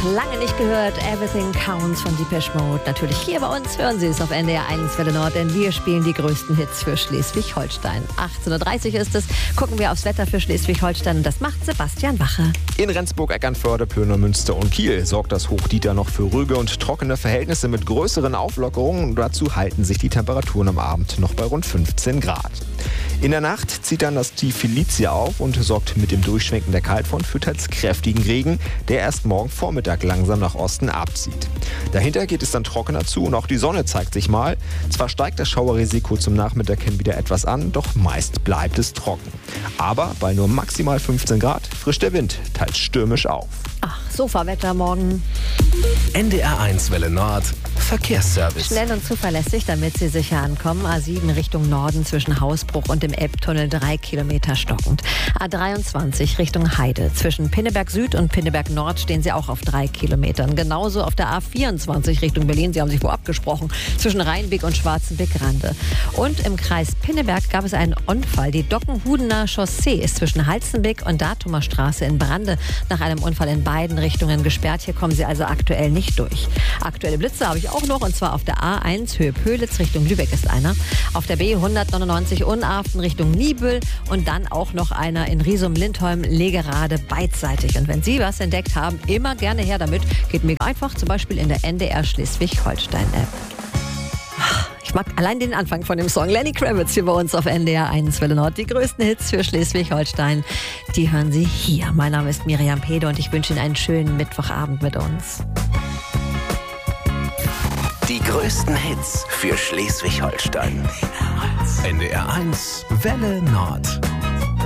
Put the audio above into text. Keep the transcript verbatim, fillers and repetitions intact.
lange nicht gehört. Everything Counts von Depeche Mode. Natürlich hier bei uns hören Sie es auf N D R eins Welle Nord, denn wir spielen die größten Hits für Schleswig-Holstein. achtzehn Uhr dreißig ist es. Gucken wir aufs Wetter für Schleswig-Holstein und das macht Sebastian Wache. In Rendsburg, Eckernförde, Plöner, Münster und Kiel sorgt das Hochdieta noch für ruhige und trockene Verhältnisse mit größeren Auflockerungen. Dazu halten sich die Temperaturen am Abend noch bei rund fünfzehn Grad. In der Nacht zieht dann das Tief Felicia auf und sorgt mit dem Durchschwenken der Kaltfront für teils kräftigen Regen, der erst morgen Vormittag langsam nach Osten abzieht. Dahinter geht es dann trockener zu und auch die Sonne zeigt sich mal. Zwar steigt das Schauerrisiko zum Nachmittag hin wieder etwas an, doch meist bleibt es trocken. Aber bei nur maximal fünfzehn Grad frischt der Wind teils stürmisch auf. Ach, Sofawetter morgen. N D R eins Welle Nord Verkehrsservice. Schnell und zuverlässig, damit Sie sicher ankommen. A sieben Richtung Norden zwischen Hausbruch und dem Elbtunnel drei Kilometer stockend. A dreiundzwanzig Richtung Heide. Zwischen Pinneberg Süd und Pinneberg Nord stehen Sie auch auf drei Kilometern. Genauso auf der A vierundzwanzig Richtung Berlin. Sie haben sich wo abgesprochen. Zwischen Rheinbeek und Schwarzenbeck-Rande. Und im Kreis Pinneberg gab es einen Unfall. Die Dockenhudener Chaussee ist zwischen Halzenbeck und Datumer Straße in Brande nach einem Unfall in beiden Richtungen gesperrt. Hier kommen Sie also aktuell nicht durch. Aktuelle Blitze habe ich auch noch, und zwar auf der A eins Höhe Pölitz Richtung Lübeck ist einer. Auf der B hundertneunundneunzig Unarften Richtung Niebüll und dann auch noch einer in Riesum-Lindholm Legerade beidseitig. Und wenn Sie was entdeckt haben, immer gerne her damit. Geht mir einfach zum Beispiel in der N D R Schleswig-Holstein-App. Ich mag allein den Anfang von dem Song. Lenny Kravitz hier bei uns auf N D R eins Welle Nord. Die größten Hits für Schleswig-Holstein, die hören Sie hier. Mein Name ist Miriam Pede und ich wünsche Ihnen einen schönen Mittwochabend mit uns. Die größten Hits für Schleswig-Holstein. N D R eins Welle Nord.